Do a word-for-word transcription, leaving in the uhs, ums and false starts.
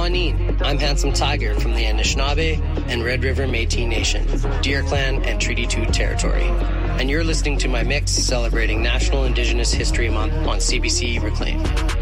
Shawneen. I'm Handsome Tiger from the Anishinaabe and Red River Métis Nation, Deer Clan and Treaty two territory. And you're listening to my mix celebrating National Indigenous History Month on C B C Reclaim.